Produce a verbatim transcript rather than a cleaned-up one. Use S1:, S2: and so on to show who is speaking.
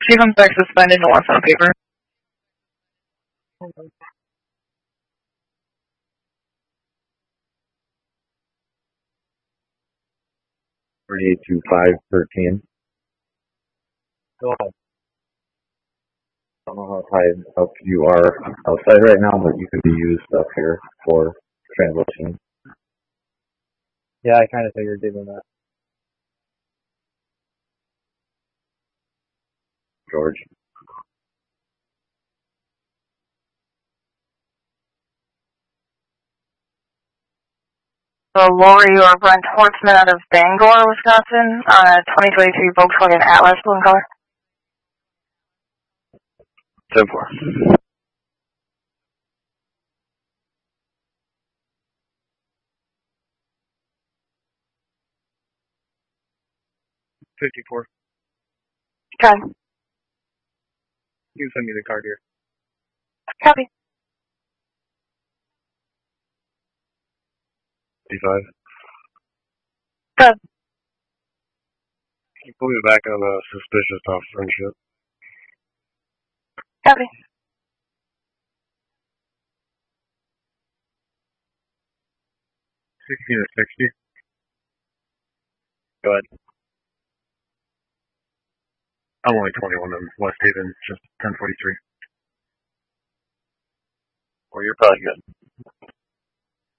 S1: She comes back suspended and wants on paper.
S2: Thirty-eight to five thirteen.
S3: Go ahead.
S2: I don't know how high up you are outside right now, but you can be used up here for translation.
S3: Yeah, I kind of figured given that.
S2: George.
S1: So Lori or Brent Hortzman out of Bangor, Wisconsin, on a twenty twenty-three Volkswagen Atlas, blue in color.
S2: ten four.
S3: fifty-four.
S1: Okay.
S3: You can send me the card here.
S1: Copy.
S2: fifty-five.
S1: Good.
S2: Can you put me back on a suspicious off friendship?
S1: Copy.
S3: sixteen or sixty.
S2: Go ahead.
S3: I'm only twenty-one in West Haven, just ten forty-three.
S2: Well, you're probably good.